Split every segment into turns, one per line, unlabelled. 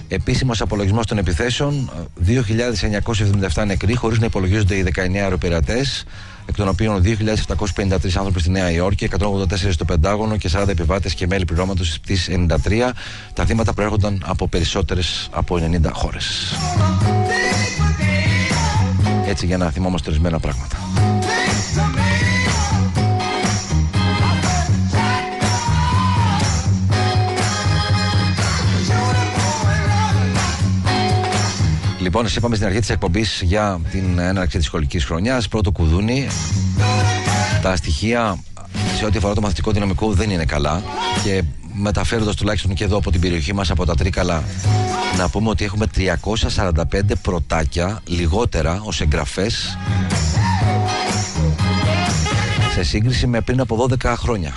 Επίσημος απολογισμός των επιθέσεων: 2.977 νεκροί, χωρίς να υπολογίζονται οι 19 αεροπειρατές, εκ των οποίων 2.753 άνθρωποι στη Νέα Υόρκη, 184 στο Πεντάγωνο και 40 επιβάτες και μέλη πληρώματος στις πτήσεις 93. Τα θύματα προέρχονταν από περισσότερες από 90 χώρες. Έτσι, για να θυμόμαστε ορισμένα πράγματα. Λοιπόν, σας είπαμε στην αρχή της εκπομπής για την έναρξη της σχολικής χρονιάς. Πρώτο κουδούνι. Τα στοιχεία σε ό,τι αφορά το μαθητικό δυναμικό δεν είναι καλά. Και μεταφέροντας τουλάχιστον και εδώ από την περιοχή μας, από τα Τρίκαλα, να πούμε ότι έχουμε 345 πρωτάκια λιγότερα ως εγγραφές σε σύγκριση με πριν από 12 χρόνια.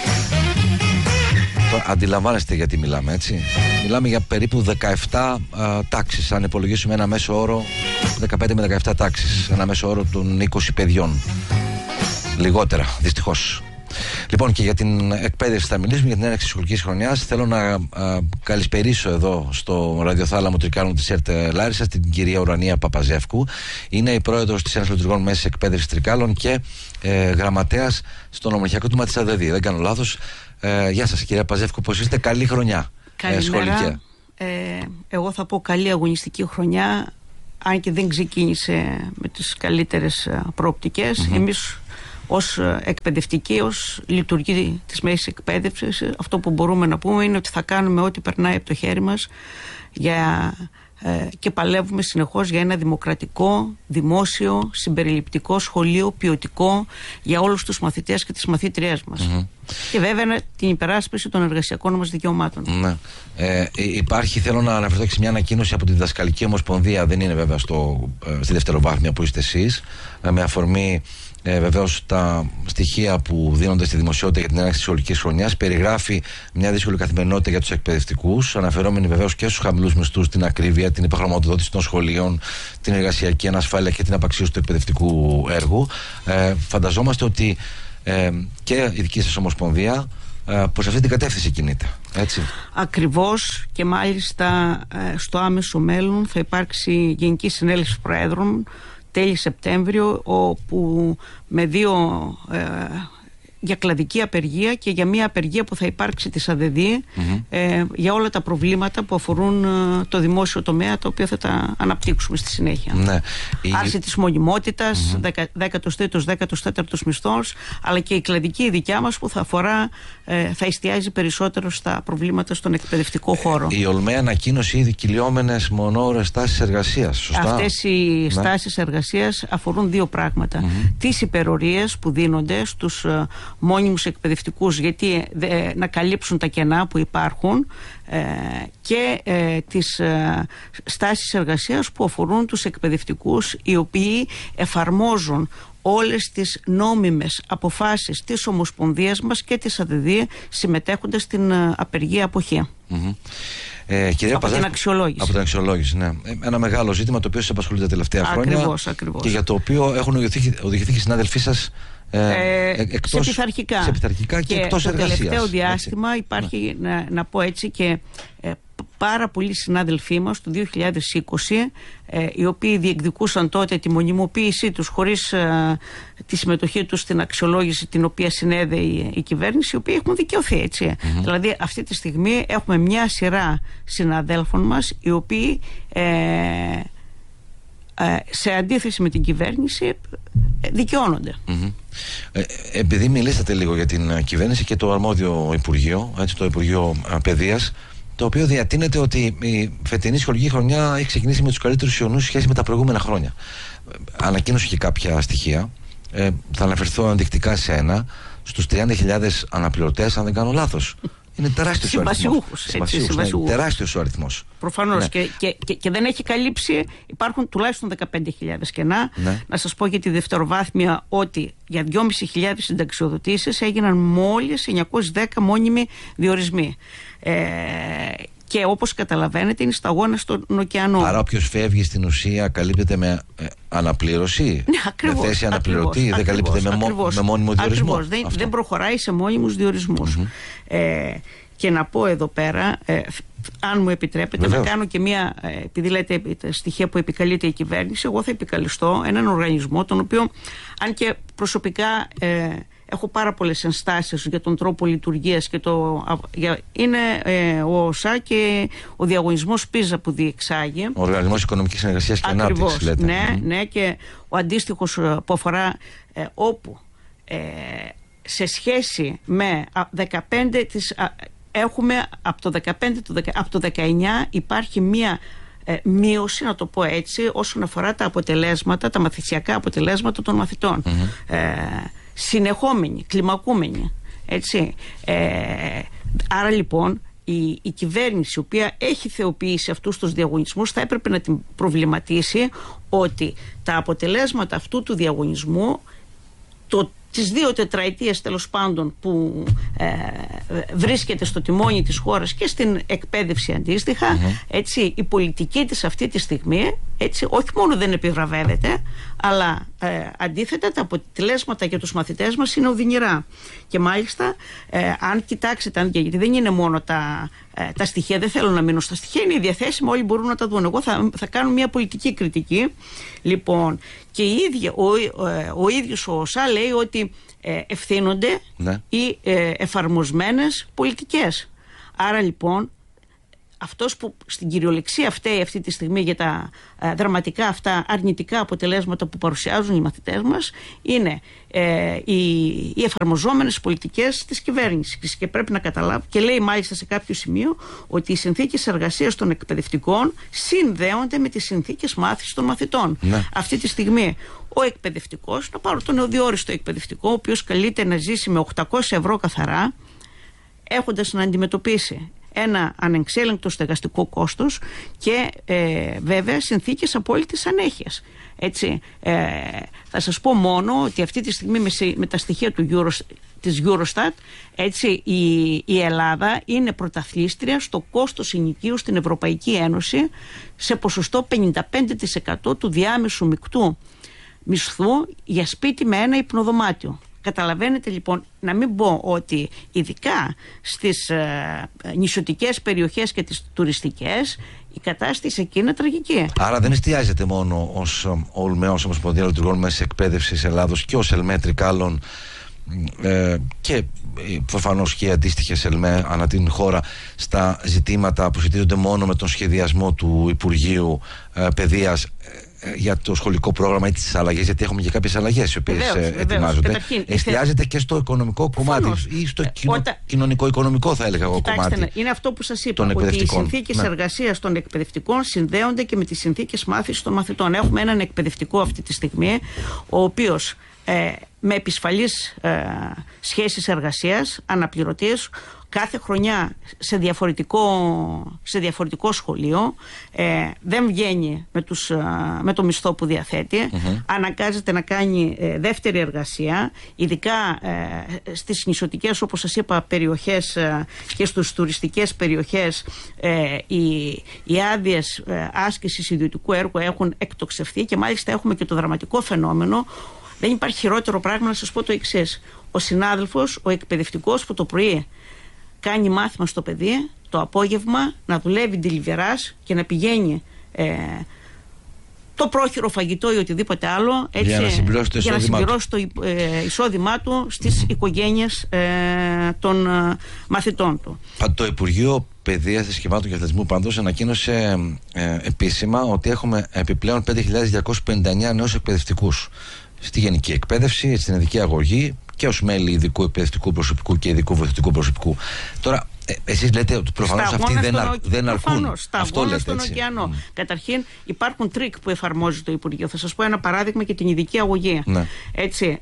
Αντιλαμβάνεστε γιατί μιλάμε, έτσι. Μιλάμε για περίπου 17 τάξεις. Αν υπολογίσουμε ένα μέσο όρο 15 με 17 τάξεις, ένα μέσο όρο των 20 παιδιών. Λιγότερα, δυστυχώς. Λοιπόν, και για την εκπαίδευση θα μιλήσουμε, για την έναρξη της σχολικής χρονιάς. Θέλω να καλησπερίσω εδώ στο ραδιοθάλαμο Τρικάλων της ΕΡΤ Λάρισσας την κυρία Ουρανία Παπαζεύκου. Είναι η πρόεδρος της Ένωσης Λειτουργών Μέσης Εκπαίδευσης Τρικάλων και γραμματέας στο νομαρχιακό τμήμα της ΑΔΔ. Δεν κάνω λάθος. Γεια σας κυρία Παζεύκου, πώς είστε? Καλή χρονιά.
Καλημέρα. Εγώ θα πω καλή αγωνιστική χρονιά, αν και δεν ξεκίνησε με τις καλύτερες προοπτικές. Εμείς ως εκπαιδευτικοί, ως λειτουργοί της μέσης εκπαίδευσης, αυτό που μπορούμε να πούμε είναι ότι θα κάνουμε ό,τι περνάει από το χέρι μας και παλεύουμε συνεχώς για ένα δημοκρατικό, δημόσιο, συμπεριληπτικό σχολείο, ποιοτικό για όλους τους μαθητές και τις μαθήτριές μας. Και βέβαια την υπεράσπιση των εργασιακών μας δικαιωμάτων.
Ναι. Υπάρχει, θέλω να αναφερθώ και σε μια ανακοίνωση από τη Διδασκαλική Ομοσπονδία, δεν είναι βέβαια στη δευτεροβάθμια που είστε εσείς, με αφορμή βεβαίως τα στοιχεία που δίνονται στη δημοσιότητα για την έναρξη της σχολικής χρονιάς. Περιγράφει μια δύσκολη καθημερινότητα για τους εκπαιδευτικούς, αναφερόμενοι βεβαίως και στους χαμηλούς μισθούς, την ακρίβεια, την υποχρηματοδότηση των σχολείων, την εργασιακή ανασφάλεια και την απαξίωση του εκπαιδευτικού έργου. Φανταζόμαστε ότι και η δική σας Ομοσπονδία προς αυτή την κατεύθυνση κινείται, έτσι.
Ακριβώς, και μάλιστα στο άμεσο μέλλον θα υπάρξει Γενική Συνέλευση Προέδρων τέλη Σεπτέμβριο, όπου με δύο για κλαδική απεργία και για μια απεργία που θα υπάρξει της ΑΔΔ για όλα τα προβλήματα που αφορούν το δημόσιο τομέα, τα οποία θα τα αναπτύξουμε στη συνέχεια.
Ναι.
Άρση της μονιμότητας, 13ος, 14ος μισθός, αλλά και η κλαδική η δικιά μας που θα εστιάζει περισσότερο στα προβλήματα στον εκπαιδευτικό χώρο.
Η ΟΛΜΕ ανακοίνωσε ήδη κυλιόμενες μονόωρες στάσεις εργασίας, σωστά?
Αυτές οι στάσεις εργασίας αφορούν δύο πράγματα. Τις υπερορίες που δίνονται στους μόνιμους εκπαιδευτικούς, γιατί να καλύψουν τα κενά που υπάρχουν, και τις στάσεις εργασίας που αφορούν τους εκπαιδευτικούς οι οποίοι εφαρμόζουν όλες τις νόμιμες αποφάσεις της Ομοσπονδίας μας και της ΑΔΔ, συμμετέχοντας στην απεργία αποχή.
Από
την αξιολόγηση.
Από την αξιολόγηση, ναι. Ένα μεγάλο ζήτημα το οποίο σας απασχολεί τα τελευταία χρόνια.
Ακριβώς.
Και για το οποίο έχουν οδηγηθεί και οι συνάδελφοί σας
σε πειθαρχικά
και εκτός εργασίας.
Το τελευταίο διάστημα υπάρχει, να πω έτσι, και πάρα πολλοί συνάδελφοί μας του 2020, οι οποίοι διεκδικούσαν τότε τη μονιμοποίησή τους χωρίς τη συμμετοχή τους στην αξιολόγηση την οποία συνέδεε η κυβέρνηση, οι οποίοι έχουν δικαιωθεί, έτσι. Δηλαδή αυτή τη στιγμή έχουμε μια σειρά συναδέλφων μας οι οποίοι σε αντίθεση με την κυβέρνηση δικαιώνονται.
Επειδή μιλήσατε λίγο για την κυβέρνηση και το αρμόδιο Υπουργείο, έτσι, το Υπουργείο Παιδείας, το οποίο διατείνεται ότι η φετινή σχολική χρονιά έχει ξεκινήσει με τους καλύτερους ιονούς σχέση με τα προηγούμενα χρόνια. Ανακοίνωσε και κάποια στοιχεία. Θα αναφερθώ ενδεικτικά σε ένα. Στους 30.000 αναπληρωτές, αν δεν κάνω λάθος. Είναι τεράστιος ο αριθμός. Τεράστιος ο αριθμός.
Προφανώς. Ναι. Και δεν έχει καλύψει, υπάρχουν τουλάχιστον 15.000 κενά. Ναι. Να σας πω για τη δευτεροβάθμια ότι για 2.500 συνταξιοδοτήσεις έγιναν μόλις 910 μόνιμοι διορισμοί. Και όπως καταλαβαίνετε είναι σταγόνα στον ωκεανό.
Άρα όποιος φεύγει στην ουσία καλύπτεται με αναπλήρωση,
ναι, ακριβώς,
με θέση αναπληρωτή, δεν καλύπτεται με μόνιμο διορισμό.
Δεν προχωράει σε μόνιμους διορισμούς. Και να πω εδώ πέρα, αν μου επιτρέπετε,
βεβαίως,
να κάνω και μία, επειδή λέτε τα στοιχεία που επικαλείται η κυβέρνηση, εγώ θα επικαλεστώ έναν οργανισμό, τον οποίο, αν και προσωπικά έχω πάρα πολλές ενστάσεις για τον τρόπο λειτουργίας και είναι ο ΟΣΑ και ο διαγωνισμός PISA που διεξάγει. Ο
Οργανισμός Οικονομικής Συνεργασίας και Ανάπτυξης, λέτε.
Ναι, και ο αντίστοιχος που αφορά όπου σε σχέση με 15 έχουμε από το 19 υπάρχει μία μείωση, να το πω έτσι, όσον αφορά τα αποτελέσματα, τα μαθησιακά αποτελέσματα των μαθητών. Συνεχόμενη, κλιμακούμενη, έτσι. Άρα λοιπόν η κυβέρνηση, η οποία έχει θεοποιήσει αυτούς τους διαγωνισμούς, θα έπρεπε να την προβληματίσει ότι τα αποτελέσματα αυτού του διαγωνισμού, τις 2 τετραετίες τέλος πάντων που βρίσκεται στο τιμόνι της χώρας και στην εκπαίδευση αντίστοιχα, έτσι, η πολιτική της αυτή τη στιγμή, έτσι, όχι μόνο δεν επιβραβεύεται, αλλά αντίθετα τα αποτελέσματα για τους μαθητές μας είναι οδυνηρά. Και μάλιστα αν κοιτάξετε, γιατί δεν είναι μόνο τα στοιχεία, δεν θέλω να μείνω στα στοιχεία, είναι διαθέσιμα, όλοι μπορούν να τα δουν. Εγώ θα κάνω μια πολιτική κριτική. Λοιπόν, και ο ίδιος ο ΩΣΑ λέει ότι ευθύνονται οι εφαρμοσμένες πολιτικές. Άρα λοιπόν αυτός που στην κυριολεξία φταίει αυτή τη στιγμή για τα δραματικά αυτά αρνητικά αποτελέσματα που παρουσιάζουν οι μαθητές μας είναι οι εφαρμοζόμενες πολιτικές της κυβέρνησης. Και πρέπει να καταλάβει, και λέει μάλιστα σε κάποιο σημείο, ότι οι συνθήκες εργασίας των εκπαιδευτικών συνδέονται με τις συνθήκες μάθησης των μαθητών. Αυτή τη στιγμή ο εκπαιδευτικός, να πάρω τον νεοδιόριστο εκπαιδευτικό, ο οποίος καλείται να ζήσει με 800 ευρώ καθαρά, έχοντας να αντιμετωπίσει ένα ανεξέλεγκτο στεγαστικό κόστος και βέβαια συνθήκες απόλυτης ανέχειας. Έτσι, θα σας πω μόνο ότι αυτή τη στιγμή με τα στοιχεία της Eurostat, έτσι, η Ελλάδα είναι πρωταθλίστρια στο κόστος ενοικίου στην Ευρωπαϊκή Ένωση σε ποσοστό 55% του διάμεσου μεικτού μισθού για σπίτι με ένα υπνοδωμάτιο. Καταλαβαίνετε λοιπόν, να μην πω ότι ειδικά στις νησιωτικές περιοχές και τις τουριστικές η κατάσταση εκεί είναι τραγική.
Άρα δεν εστιάζεται μόνο ως ΟΛΜΕ, ως Ομοσπονδία Λειτουργών Μέσης Εκπαίδευσης Ελλάδος και ως ΕΛΜΕΤΡΙΚ άλλων και προφανώς και αντίστοιχες ΕΛΜΕ ανά την χώρα στα ζητήματα που σχετίζονται μόνο με τον σχεδιασμό του Υπουργείου Παιδείας για το σχολικό πρόγραμμα ή τις αλλαγές, γιατί έχουμε και κάποιες αλλαγές οι οποίες ετοιμάζονται. Καταρχήν, εστιάζεται και στο οικονομικό κομμάτι ή στο κοινωνικό-οικονομικό, θα έλεγα εγώ, κομμάτι.
Είναι αυτό που σας είπα, ότι οι συνθήκες εργασίας των εκπαιδευτικών συνδέονται και με τις συνθήκες μάθησης των μαθητών. Έχουμε έναν εκπαιδευτικό αυτή τη στιγμή, ο οποίος με επισφαλείς σχέσεις εργασίας, αναπληρωτής, κάθε χρονιά σε διαφορετικό σχολείο, δεν βγαίνει με το μισθό που διαθέτει, αναγκάζεται να κάνει δεύτερη εργασία, ειδικά στις νησιωτικές, όπως σας είπα, περιοχές και στις τουριστικές περιοχές οι άδειες άσκησης ιδιωτικού έργου έχουν εκτοξευθεί και μάλιστα έχουμε και το δραματικό φαινόμενο. Δεν υπάρχει χειρότερο πράγμα, να σας πω το εξής. Ο συνάδελφος, ο εκπαιδευτικός που το πρωί κάνει μάθημα στο παιδί, το απόγευμα να δουλεύει ντιλιβεράς και να πηγαίνει το πρόχειρο φαγητό ή οτιδήποτε άλλο, έτσι, για να συμπληρώσει το εισόδημά του στις οικογένειες των μαθητών του.
Το Υπουργείο Παιδείας, Θρησκευμάτων και Αθλητισμού πάντως ανακοίνωσε επίσημα ότι έχουμε επιπλέον 5.259 νέους εκπαιδευτικούς στη γενική εκπαίδευση, στην ειδική αγωγή και ως μέλη ειδικού εκπαιδευτικού προσωπικού και ειδικού βοηθητικού προσωπικού. Τώρα, εσείς λέτε ότι προφανώς αυτοί δεν αρκούν.
Αυτό λέτε, στον ωκεανό. Καταρχήν, υπάρχουν τρίκ που εφαρμόζει το Υπουργείο. Θα σας πω ένα παράδειγμα και την ειδική αγωγή. Ναι. Έτσι,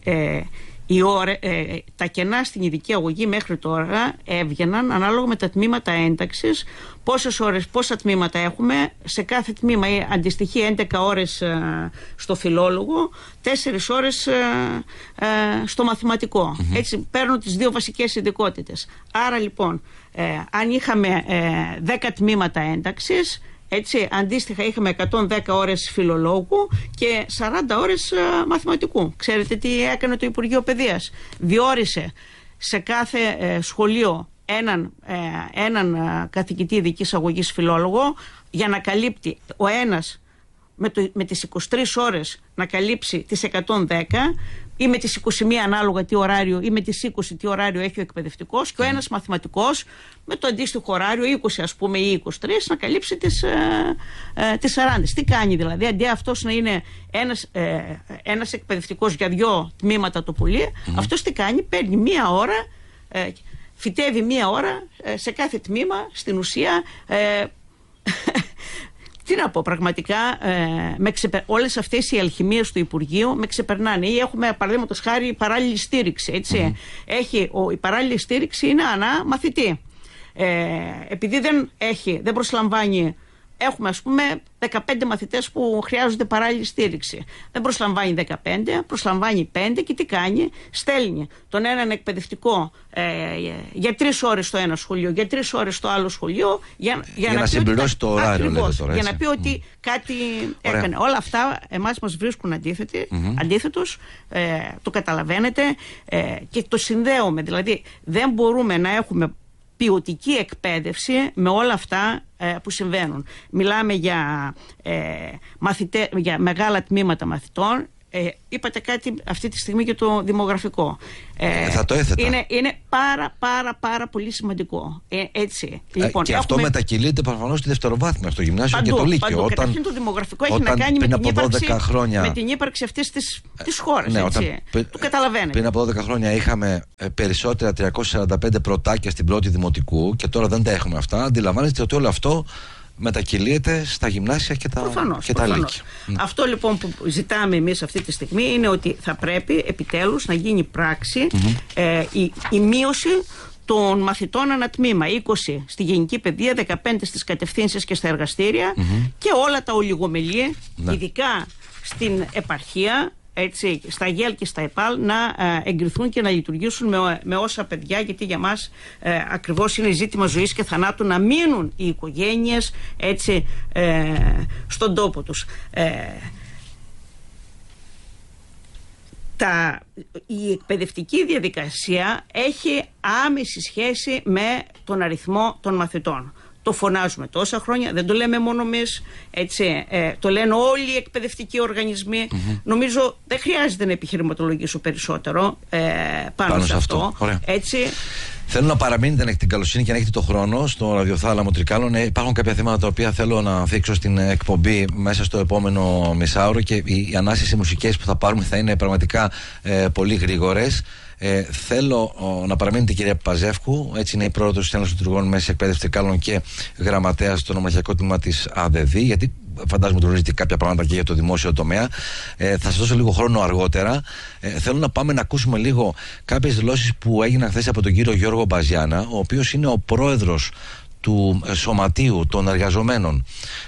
τα κενά στην ειδική αγωγή μέχρι τώρα έβγαιναν ανάλογα με τα τμήματα ένταξης. Πόσα τμήματα έχουμε? Σε κάθε τμήμα αντιστοιχεί 11 ώρες στο φιλόλογο, 4 ώρες στο μαθηματικό. Έτσι παίρνω τις δύο βασικές ειδικότητες. Άρα λοιπόν, αν είχαμε 10 τμήματα ένταξης, έτσι, αντίστοιχα είχαμε 110 ώρες φιλολόγου και 40 ώρες μαθηματικού. Ξέρετε τι έκανε το Υπουργείο Παιδείας? Διόρισε σε κάθε σχολείο έναν καθηγητή ειδικής αγωγής φιλόλογο για να καλύπτει ο ένας με τις 23 ώρες να καλύψει τις 110 ή με τις 21 ανάλογα τι ωράριο ή με τις 20 τι ωράριο έχει ο εκπαιδευτικός, και ο ένας μαθηματικός με το αντίστοιχο ωράριο 20 ας πούμε ή 23 να καλύψει τις 40. Τι κάνει δηλαδή? Αντί αυτός να είναι ένας εκπαιδευτικός για 2 τμήματα το πολύ, αυτός τι κάνει? Παίρνει μία ώρα, φυτεύει μία ώρα σε κάθε τμήμα, στην ουσία. Τι να πω, πραγματικά όλες αυτές οι αλχημίες του Υπουργείου με ξεπερνάνε. Ή έχουμε παραδείγματος χάρη παράλληλη στήριξη, έτσι. Η παράλληλη στήριξη είναι ανά μαθητή. Επειδή δεν προσλαμβάνει, έχουμε ας πούμε 15 μαθητές που χρειάζονται παράλληλη στήριξη. Δεν προσλαμβάνει 15, προσλαμβάνει 5 και τι κάνει? Στέλνει τον έναν εκπαιδευτικό για 3 ώρες στο ένα σχολείο, για 3 ώρες στο άλλο σχολείο, για
να συμπληρώσει το ωράριο, λέτε τώρα,
για να πει ότι κάτι έκανε. Όλα αυτά εμάς μας βρίσκουν αντίθετους, το καταλαβαίνετε, και το συνδέουμε. Δηλαδή δεν μπορούμε να έχουμε ποιοτική εκπαίδευση με όλα αυτά που συμβαίνουν. Μιλάμε για μεγάλα τμήματα μαθητών. Είπατε κάτι αυτή τη στιγμή για το δημογραφικό.
Θα το έθετα.
Είναι πάρα πολύ σημαντικό. Έτσι.
Λοιπόν, και αυτό μετακυλείται προφανώς στη δευτεροβάθμια, στο γυμνάσιο και το λύκειο.
Καταρχήν το δημογραφικό έχει να κάνει με την ύπαρξη αυτής της χώρας.
Ναι,
το καταλαβαίνετε.
Πριν από 12 χρόνια είχαμε περισσότερα 345 πρωτάκια στην πρώτη δημοτικού και τώρα δεν τα έχουμε αυτά. Αντιλαμβάνεστε ότι όλο αυτό μετακυλείται στα γυμνάσια και τα λύκεια.
Αυτό λοιπόν που ζητάμε εμείς αυτή τη στιγμή είναι ότι θα πρέπει επιτέλους να γίνει πράξη η μείωση των μαθητών ανατμήμα. 20 στη γενική παιδεία, 15 στις κατευθύνσεις και στα εργαστήρια και όλα τα ολιγομελή, ειδικά στην επαρχία, έτσι, στα ΓΕΛ και στα ΕΠΑΛ, να εγκριθούν και να λειτουργήσουν με όσα παιδιά, γιατί για μας ακριβώς είναι ζήτημα ζωής και θανάτου να μείνουν οι οικογένειες, έτσι, στον τόπο τους. Η εκπαιδευτική διαδικασία έχει άμεση σχέση με τον αριθμό των μαθητών. Το φωνάζουμε τόσα χρόνια, δεν το λέμε μόνο εμείς, έτσι, το λένε όλοι οι εκπαιδευτικοί οργανισμοί. Νομίζω δεν χρειάζεται να επιχειρηματολογήσω περισσότερο πάνω σε αυτό. Έτσι.
Θέλω να παραμείνετε, να έχετε την καλοσύνη και να έχετε το χρόνο στο ραδιοθάλαμο Τρικάλων. Υπάρχουν κάποια θέματα τα οποία θέλω να θίξω στην εκπομπή μέσα στο επόμενο μισάωρο και οι ανάσες, οι μουσικές που θα πάρουμε θα είναι πραγματικά πολύ γρήγορες. Θέλω να παραμείνετε, κυρία Παζεύκου, έτσι είναι η πρόεδρος της Ένωσης Λειτουργών Μέσης Εκπαίδευσης Τρικάλων και γραμματέας στο νομαρχιακό τμήμα της ΑΔΔ, γιατί φαντάζομαι ότι γνωρίζετε κάποια πράγματα και για το δημόσιο τομέα. Θα σας δώσω λίγο χρόνο αργότερα. Θέλω να πάμε να ακούσουμε λίγο κάποιες δηλώσεις που έγιναν χθες από τον κύριο Γιώργο Μπαζιάνα, ο οποίος είναι ο πρόεδρος του Σωματείου των Εργαζομένων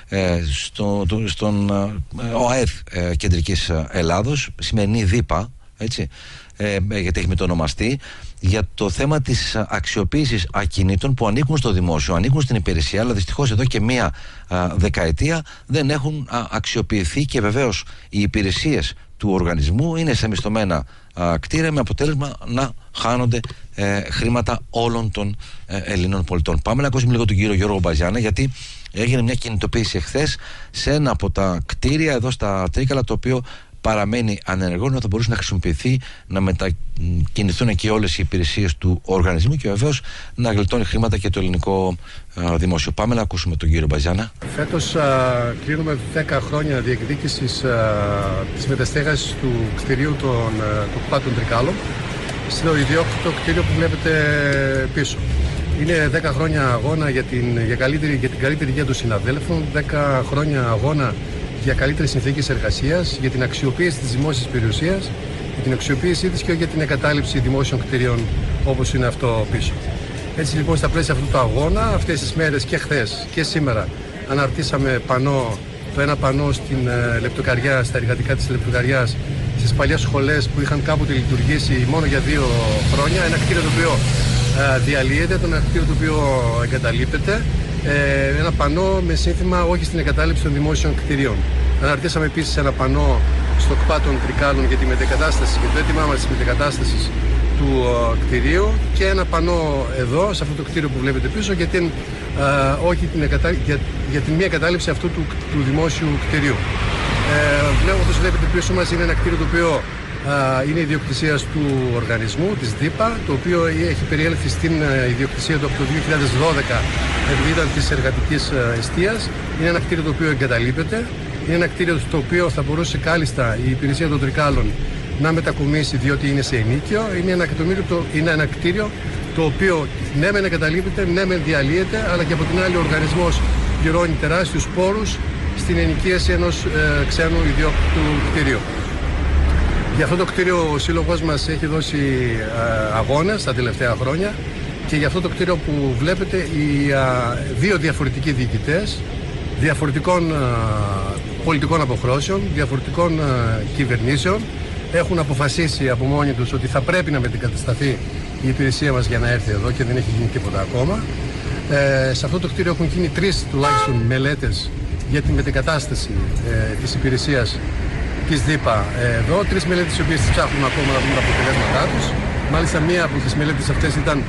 στον ΟΑΕΔ Κεντρικής Ελλάδος, σημερινή ΔΥΠΑ, έτσι, γιατί έχει μετονομαστεί, για το θέμα της αξιοποίησης ακινήτων που ανήκουν στο δημόσιο, ανήκουν στην υπηρεσία, αλλά δυστυχώς εδώ και μία δεκαετία δεν έχουν αξιοποιηθεί, και βεβαίως οι υπηρεσίες του οργανισμού είναι σε μισθωμένα κτίρια, με αποτέλεσμα να χάνονται χρήματα όλων των Ελλήνων πολιτών. Πάμε να ακούσουμε λίγο τον κύριο Γιώργο Μπαζιάνα, γιατί έγινε μια κινητοποίηση εχθές σε ένα από τα κτίρια εδώ στα Τρίκαλα, το οποίο παραμένει ανενεργό, να θα μπορούσε να χρησιμοποιηθεί, να μετακινηθούν εκεί όλες οι υπηρεσίες του οργανισμού και βεβαίως να γλιτώνει χρήματα και το ελληνικό δημόσιο. Πάμε να ακούσουμε τον κύριο Μπαζιάνα.
Φέτος κλείνουμε 10 χρόνια διεκδίκησης της μεταστέγασης του κτηρίου του ΚΠΑ των Τρικάλων στο ιδιόκτητο κτίριο που βλέπετε πίσω. Είναι 10 χρόνια αγώνα για την καλύτερη υγεία των συναδέλφων, 10 χρόνια αγώνα για καλύτερες συνθήκες εργασίας, για την αξιοποίηση της δημόσιας περιουσίας, για την αξιοποίησή της και για την εγκατάλειψη δημόσιων κτηρίων όπως είναι αυτό πίσω. Έτσι λοιπόν, στα πλαίσια αυτού του αγώνα, αυτές τις μέρες και χθες και σήμερα, αναρτήσαμε πανό, το ένα πανό στην Λεπτοκαριά, στα εργατικά της Λεπτοκαριάς, στις παλιές σχολές που είχαν κάποτε λειτουργήσει μόνο για 2 χρόνια, ένα κτίριο το οποίο διαλύεται, ένα κτίριο το οποίο εγκαταλείπεται. Ένα πανό με σύνθημα όχι στην εγκατάλειψη των δημόσιων κτηρίων. Αναρτήσαμε επίσης ένα πανό στο ΚΠΑ των Τρικάλων για τη μετεκατάσταση, για το αίτημά μας της μετεκατάστασης του κτηρίου και ένα πανό εδώ, σε αυτό το κτίριο που βλέπετε πίσω, για την, για την μη εγκατάλειψη αυτού του δημόσιου κτηρίου. Όπως βλέπετε πίσω μας είναι ένα κτίριο το οποίο είναι ιδιοκτησίας του οργανισμού, της ΔΥΠΑ, το οποίο έχει περιέλθει στην ιδιοκτησία του από το 2012, επειδή ήταν της εργατικής εστίας. Είναι ένα κτίριο το οποίο εγκαταλείπεται. Είναι ένα κτίριο στο οποίο θα μπορούσε κάλλιστα η υπηρεσία των Τρικάλων να μετακομίσει, διότι είναι σε ενοίκιο. Είναι ένα κτίριο το οποίο ναι μεν εγκαταλείπεται, ναι μεν διαλύεται, αλλά και από την άλλη ο οργανισμός πληρώνει τεράστιους πόρους στην ενοικίαση ενός ξένου ιδιόκτητου κτηρίου. Για αυτό το κτίριο ο σύλλογος μας έχει δώσει αγώνες τα τελευταία χρόνια και για αυτό το κτίριο που βλέπετε οι δύο διαφορετικοί διοικητές διαφορετικών πολιτικών αποχρώσεων, διαφορετικών κυβερνήσεων έχουν αποφασίσει από μόνοι τους ότι θα πρέπει να μετεγκατασταθεί η υπηρεσία μας για να έρθει εδώ και δεν έχει γίνει τίποτα ακόμα. Σε αυτό το κτίριο έχουν γίνει 3 τουλάχιστον μελέτες για τη μετεγκατάσταση της υπηρεσίας της ΔΥΠΑ εδώ. 3 μελέτες οι οποίες τις ψάχνουμε ακόμα να δούμε τα αποτελέσματά τους. Μάλιστα μία από τις μελέτες αυτές ήταν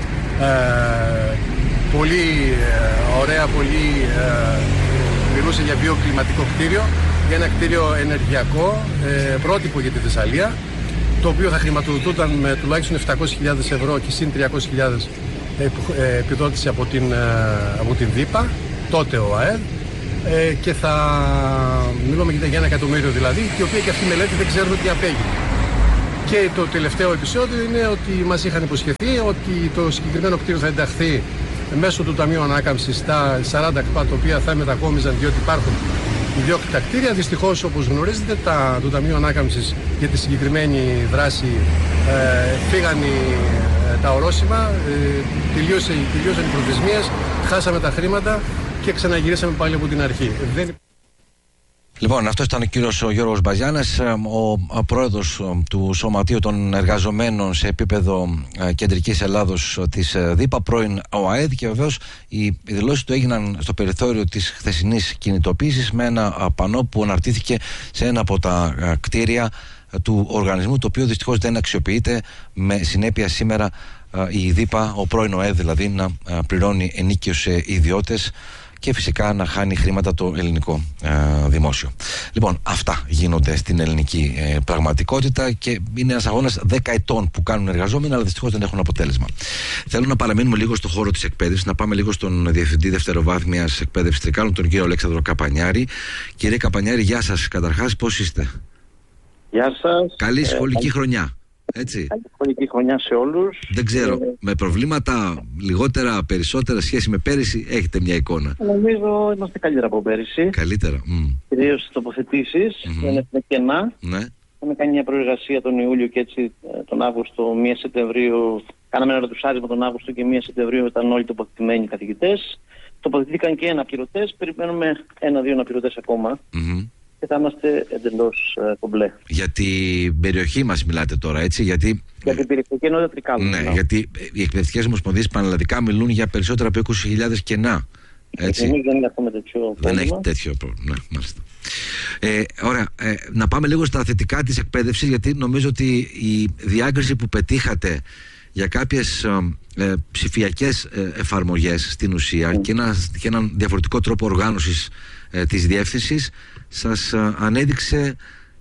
πολύ ωραία, πολύ μιλούσε για βιοκλιματικό κτίριο, για ένα κτίριο ενεργειακό, πρότυπο για τη Θεσσαλία, το οποίο θα χρηματοδοτούταν με τουλάχιστον 700.000 ευρώ και συν 300.000 επιδότηση από την ΔΥΠΑ, τότε ο ΑΕΔ, και θα μιλούμε για 1 εκατομμύριο δηλαδή, η οποία και αυτή η μελέτη δεν ξέρουμε τι απέγινε. Και το τελευταίο επεισόδιο είναι ότι μας είχαν υποσχεθεί ότι το συγκεκριμένο κτίριο θα ενταχθεί μέσω του Ταμείου Ανάκαμψης στα 40 ΚΠΑ, τα οποία θα μετακόμιζαν διότι υπάρχουν ιδιόκτητα κτίρια. Δυστυχώς, όπως γνωρίζετε, το Ταμείο Ανάκαμψης για τη συγκεκριμένη δράση φύγαν τα ορόσημα, τελείωσαν οι προθεσμίες, χάσαμε τα χρήματα και ξαναγυρίσαμε πάλι από την αρχή.
Λοιπόν, αυτό ήταν ο κύριος Γιώργος Μπαζιάνας, ο πρόεδρος του Σωματείου των Εργαζομένων σε επίπεδο Κεντρικής Ελλάδος της ΔΥΠΑ, πρώην ΟΑΕΔ, και βεβαίως οι δηλώσεις του έγιναν στο περιθώριο της χθεσινής κινητοποίησης με ένα πανό που αναρτήθηκε σε ένα από τα κτίρια του οργανισμού, το οποίο δυστυχώς δεν αξιοποιείται, με συνέπεια σήμερα η ΔΥΠΑ, ο πρώην ΟΑΕΔ δηλαδή, να πληρώνει ενίκιο σε ιδιώτες και φυσικά να χάνει χρήματα το ελληνικό δημόσιο. Λοιπόν, αυτά γίνονται στην ελληνική πραγματικότητα και είναι ένας αγώνας 10 ετών που κάνουν εργαζόμενοι, αλλά δυστυχώς δεν έχουν αποτέλεσμα. Θέλω να παραμείνουμε λίγο στο χώρο της εκπαίδευσης, να πάμε λίγο στον Διευθυντή Δευτεροβάθμιας Εκπαίδευσης Τρικάλων, τον κύριο Αλέξανδρο Καπανιάρη. Κύριε Καπανιάρη, γεια σας καταρχάς, πώς είστε?
Γεια σας.
Καλή σχολική χρονιά. Έτσι.
Καλή σχολική χρονιά σε όλους.
Δεν ξέρω, με προβλήματα λιγότερα, περισσότερα σχέση με πέρυσι, έχετε μια εικόνα?
Νομίζω είμαστε καλύτερα από πέρυσι.
Καλύτερα.
Κυρίως στις τοποθετήσεις, δεν έχουμε κενά.
Ναι.
Έχουμε κάνει μια προεργασία τον Ιούλιο και έτσι τον Αύγουστο, 1 Σεπτεμβρίου. Κάναμε ένα ρωτουσάρισμα τον Αύγουστο και 1 Σεπτεμβρίου ήταν όλοι τοποθετημένοι καθηγητές. Τοποθετήθηκαν και αναπληρωτές, περιμένουμε 1-2 αναπληρωτές ακόμα. Και θα είμαστε εντελώς κομπλέ.
Για την περιοχή μας μιλάτε τώρα, έτσι? Για την
περιφερειακή ενότητα Τρικάλων.
Ναι, γιατί οι εκπαιδευτικές ομοσπονδίες πανελλαδικά μιλούν για περισσότερα από 20.000 κενά. Έτσι.
Εμείς δεν έχουμε τέτοιο πρόβλημα.
Δεν έχει τέτοιο πρόβλημα. Ναι, μάλιστα. Ωραία. Να πάμε λίγο στα θετικά της εκπαίδευσης, γιατί νομίζω ότι η διάκριση που πετύχατε για κάποιες ψηφιακές εφαρμογές στην ουσία και έναν διαφορετικό τρόπο οργάνωσης της διεύθυνσης σας ανέδειξε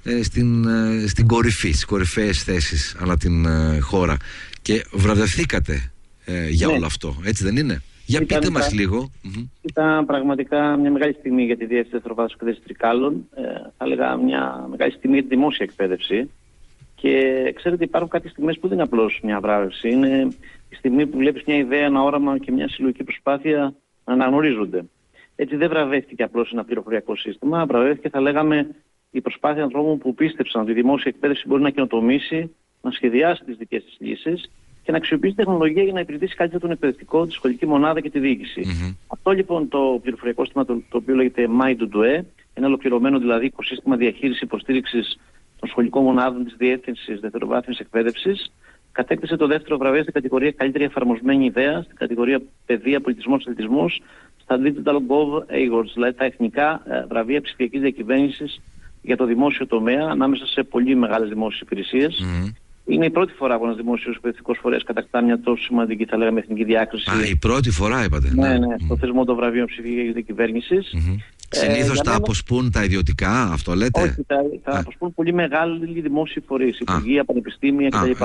στην κορυφή, στις κορυφαίες θέσεις ανά την χώρα και βραβευθήκατε για όλο αυτό, έτσι δεν είναι? Για πείτε μας λίγο.
Ήταν πραγματικά μια μεγάλη στιγμή για τη Διεύθυνση Δευτεροβάθμιας Εκπαίδευσης Τρικάλων. Θα έλεγα μια μεγάλη στιγμή για τη δημόσια εκπαίδευση. Και ξέρετε, υπάρχουν κάποιες στιγμές που δεν είναι απλώς μια βράβευση. Είναι η στιγμή που βλέπεις μια ιδέα, ένα όραμα και μια συλλογική προσπάθεια να αναγνωρίζονται. Έτσι δεν βραβεύτηκε απλώς ένα πληροφοριακό σύστημα, βραβεύτηκε, θα λέγαμε, η προσπάθεια ανθρώπων που πίστεψαν ότι η δημόσια εκπαίδευση μπορεί να καινοτομήσει, να σχεδιάσει τις δικές της λύσεις και να αξιοποιήσει τεχνολογία για να υπηρετήσει καλύτερα τον εκπαιδευτικό, τη σχολική μονάδα και τη διοίκηση. Αυτό λοιπόν το πληροφοριακό σύστημα, το οποίο λέγεται MyDuDue, ένα ολοκληρωμένο δηλαδή οικοσύστημα διαχείρισης υποστήριξης των σχολικών μονάδων της Διεύθυνσης Δευτεροβάθμιας Εκπαίδευσης, κατέκτησε το δεύτερο βραβείο στην κατηγορία Καλύτερη εφαρμοσμένη ιδέα, στην κατηγορία Παιδεία, Πολιτισμός, Αθλητισμός, στα Digital Gov Awards, δηλαδή τα εθνικά βραβεία ψηφιακής διακυβέρνησης για το δημόσιο τομέα, ανάμεσα σε πολύ μεγάλες δημόσιες υπηρεσίες. Είναι η πρώτη φορά που ένας δημόσιος εκπαιδευτικός φορέας κατακτά μια τόσο σημαντική, θα λέγαμε, εθνική διάκριση.
Η πρώτη φορά είπατε.
Ναι, στο θεσμό των βραβείων ψηφιακής διακυβέρνησης.
Συνήθως τα αποσπούν τα ιδιωτικά, αυτό λέτε?
Όχι, τα αποσπούν πολύ μεγάλοι δημόσιοι φορείς, υπουργεία, πανεπιστήμια κτλ.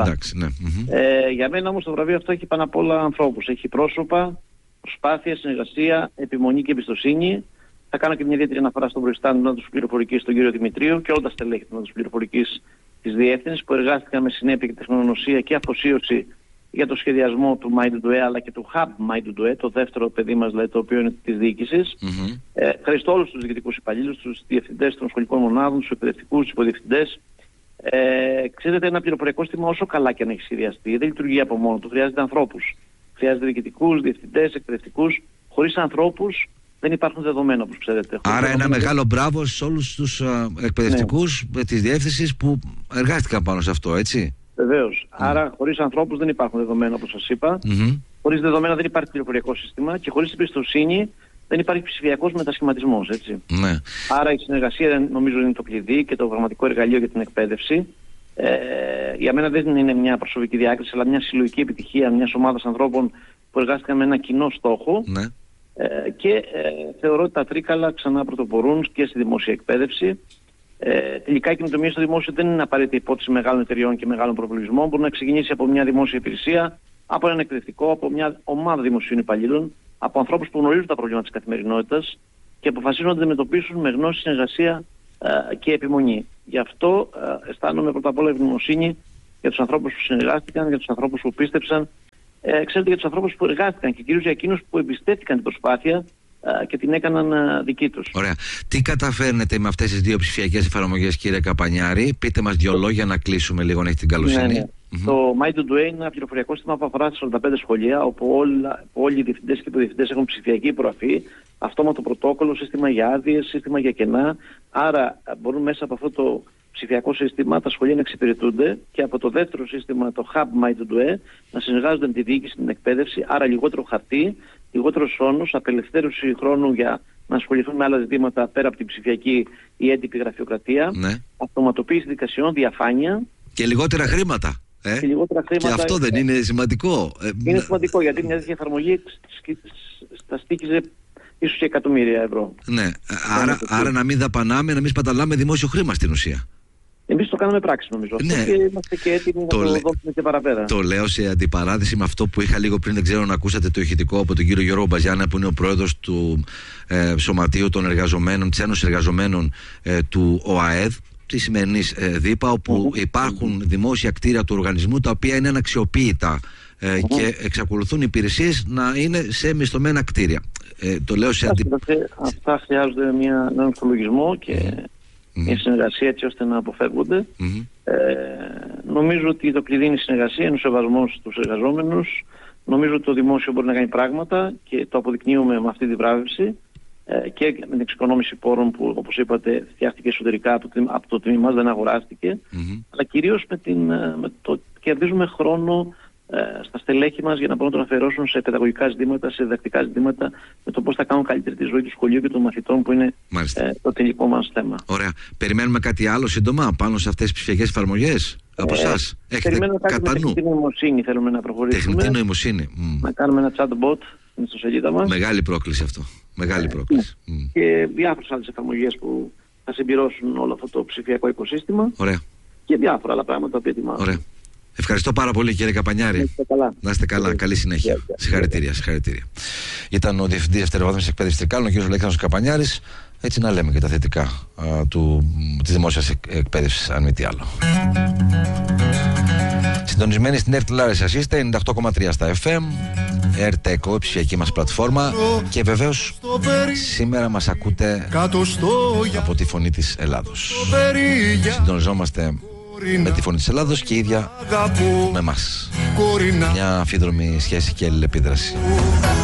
Για μένα όμως το βραβείο αυτό έχει πάνω απ' όλα ανθρώπους. Έχει πρόσωπα, προσπάθεια, συνεργασία, επιμονή και εμπιστοσύνη. Θα κάνω και μια ιδιαίτερη αναφορά στον προϊστάμενο της πληροφορικής, τον κύριο Δημητρίου, και όλα τα στελέχη της πληροφορικής της Διεύθυνσης που εργάστηκαν με συνέπεια και τεχνογνωσία και αφοσίωση για το σχεδιασμό του MyDoDoe αλλά και του Hub MyDoDoe, το δεύτερο παιδί μας, δηλαδή, το οποίο είναι της διοίκησης. Ευχαριστώ όλους τους διοικητικούς υπαλλήλους, τους διευθυντές των σχολικών μονάδων, τους εκπαιδευτικούς, τους υποδιευθυντές. Ξέρετε, ένα πληροφορικό σύστημα, όσο καλά και αν έχει σχεδιαστεί, δεν λειτουργεί από μόνο του. Χρειάζεται ανθρώπους. Χρειάζεται διοικητικούς, διευθυντές, εκπαιδευτικούς. Χωρίς ανθρώπους δεν υπάρχουν δεδομένα, όπως ξέρετε.
Άρα ένα μεγάλο μπράβο σε όλους τους εκπαιδευτικούς της διεύθυνσης που εργάστηκαν πάνω σε αυτό, έτσι.
Βεβαίως. Άρα χωρίς ανθρώπους δεν υπάρχουν δεδομένα, όπως σας είπα. Χωρίς δεδομένα δεν υπάρχει πληροφορικό σύστημα και χωρίς εμπιστοσύνη δεν υπάρχει ψηφιακός μετασχηματισμός, έτσι.
Ναι.
Άρα η συνεργασία, νομίζω, είναι το κλειδί και το πραγματικό εργαλείο για την εκπαίδευση. Για μένα δεν είναι μια προσωπική διάκριση, αλλά μια συλλογική επιτυχία μιας ομάδας ανθρώπων που εργάστηκαν με ένα κοινό στόχο.
Ναι.
Και θεωρώ ότι τα τρίκαλα ξανά πρωτοπορούν και στη δημόσια εκπαίδευση. Τελικά η καινοτομία στο δημόσιο δεν είναι απαραίτητη υπόθεση μεγάλων εταιριών και μεγάλων προπολογισμών. Μπορεί να ξεκινήσει από μια δημόσια υπηρεσία, από έναν εκπαιδευτικό, από μια ομάδα δημοσίων υπαλλήλων, από ανθρώπους που γνωρίζουν τα προβλήματα της καθημερινότητας και αποφασίζουν να τα αντιμετωπίσουν με γνώση, συνεργασία και επιμονή. Γι' αυτό αισθάνομαι πρώτα απ' όλα ευγνωμοσύνη για τους ανθρώπους που συνεργάστηκαν, για τους ανθρώπους που πίστεψαν. Ξέρετε, για τους ανθρώπους που εργάστηκαν και κυρίως για εκείνους που εμπιστεύτηκαν την προσπάθεια και την έκαναν δική τους.
Ωραία. Τι καταφέρνετε με αυτές τις δύο ψηφιακές εφαρμογές, κύριε Καπανιάρη? Πείτε μας δύο λόγια να κλείσουμε λίγο, αν έχει την καλοσύνη.
Ναι. Το MyDoDoe είναι ένα πληροφοριακό σύστημα που αφορά 45 σχολεία, όπου όλοι οι διευθυντές και υποδιευθυντές έχουν ψηφιακή προαφή, αυτόματο πρωτόκολλο, σύστημα για άδειες, σύστημα για κενά. Άρα μπορούν μέσα από αυτό το ψηφιακό σύστημα τα σχολεία να εξυπηρετούνται και από το δεύτερο σύστημα, το Hub MyDoDoe, να συνεργάζονται με τη διοίκηση, την εκπαίδευση. Άρα λιγότερο χαρτί, λιγότερο χρόνος, απελευθέρωση χρόνου για να ασχοληθούν με άλλα ζητήματα πέρα από την ψηφιακή ή έντυπη γραφειοκρατία. Ναι. Αυτοματοποίηση δικασιών, διαφάνεια.
Και λιγότερα χρήματα.
Και λιγότερα χρήματα.
Και αυτό δεν είναι σημαντικό?
Είναι σημαντικό, γιατί μια τέτοια εφαρμογή θα στοίχιζε ίσως και εκατομμύρια ευρώ.
Ναι. Άρα να μην δαπανάμε, να μην σπαταλάμε δημόσιο χρήμα στην ουσία.
Εμείς το κάναμε πράξη, νομίζω.
Ναι.
Και είμαστε και έτοιμοι να το δώσουμε και παραπέρα.
Το λέω σε αντιπαράθεση με αυτό που είχα λίγο πριν, δεν ξέρω αν ακούσατε το ηχητικό από τον κύριο Γιώργο Μπαζιάννα, που είναι ο πρόεδρος του Σωματείου των Εργαζομένων, της Ένωσης Εργαζομένων του ΟΑΕΔ, τη σημερινή ΔΥΠΑ, όπου υπάρχουν δημόσια κτίρια του οργανισμού τα οποία είναι αναξιοποιητά και εξακολουθούν οι υπηρεσίες να είναι σε μισθωμένα κτίρια. Το λέω σε
Αυτά χρειάζονται έναν ορθολογισμό και μια συνεργασία, έτσι ώστε να αποφεύγονται. Νομίζω ότι το κλειδί είναι η συνεργασία, είναι ο σεβασμός στους εργαζόμενους. Νομίζω ότι το δημόσιο μπορεί να κάνει πράγματα και το αποδεικνύουμε με αυτή τη βράβευση και με την εξοικονόμηση πόρων που, όπως είπατε, φτιάχτηκε εσωτερικά από το τμήμα μας, δεν αγοράστηκε, αλλά κυρίως με το κερδίζουμε χρόνο στα στελέχη μας για να μπορούν να τον αφιερώσουν σε παιδαγωγικά ζητήματα, σε διδακτικά ζητήματα, με το πώς θα κάνουν καλύτερη τη ζωή του σχολείου και των μαθητών, που είναι το τελικό μας θέμα.
Ωραία. Περιμένουμε κάτι άλλο σύντομα πάνω σε αυτές τις ψηφιακές εφαρμογές από εσάς? Έχετε κατά νου?
Τεχνητή νοημοσύνη θέλουμε να προχωρήσουμε.
Τεχνητή νοημοσύνη.
Να κάνουμε ένα chatbot στην ιστοσελίδα μας.
Μεγάλη πρόκληση αυτό. Μεγάλη πρόκληση.
Και διάφορες άλλες εφαρμογές που θα συμπληρώσουν όλο αυτό το ψηφιακό οικοσύστημα.
Ωραία.
Και διάφορα άλλα πράγματα που ετοιμάζουμε.
Ωραία. Ευχαριστώ πάρα πολύ, κύριε Καπανιάρη. Να είστε καλά. Καλή συνέχεια. Συγχαρητήρια. Ήταν ο Διευθυντής Δευτεροβάθμιας Εκπαίδευσης Τρικάλων, ο κ. Αλέξανδρος Καπανιάρης. Έτσι να λέμε και τα θετικά της δημόσιας εκπαίδευσης, αν μη τι άλλο. Συντονισμένοι στην ΕΡΤ Λάρισσας είστε, 98,3 στα FM, ΕΡΤ ΕΚΟ, ψηφιακή μας πλατφόρμα, και βεβαίως σήμερα μας ακούτε από τη Φωνή της Ελλάδος. Συντονιζόμαστε με τη Φωνή της Ελλάδος και η ίδια με μας. Μια αμφίδρομη σχέση και αλληλεπίδραση.